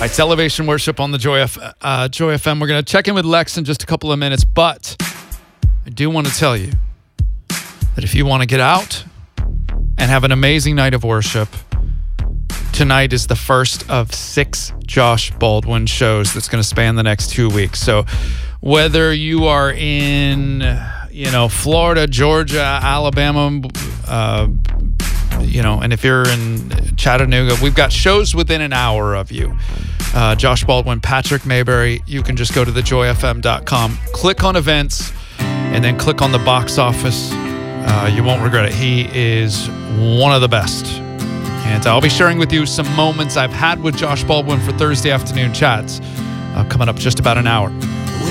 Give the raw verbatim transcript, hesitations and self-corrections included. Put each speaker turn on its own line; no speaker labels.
It's Elevation Worship on the Joy, F- uh, Joy F M. We're going to check in with Lex in just a couple of minutes, but I do want to tell you that if you want to get out and have an amazing night of worship, tonight is the first of six Josh Baldwin shows that's going to span the next two weeks. So whether you are in, you know, Florida, Georgia, Alabama, uh, you know, and if you're in Chattanooga, we've got shows within an hour of you. Uh, Josh Baldwin, Patrick Mayberry. You can just go to the joy f m dot com, click on events, and then click on the box office. Uh, you won't regret it. He is one of the best. And I'll be sharing with you some moments I've had with Josh Baldwin for Thursday afternoon chats uh, coming up just about an hour.